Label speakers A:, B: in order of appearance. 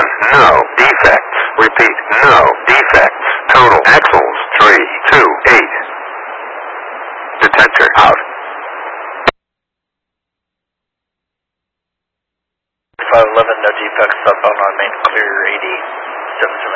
A: no defects. Repeat, no defects. Total axles, 328. Detector out.
B: 511, no defects, southbound on main clear 80, 77.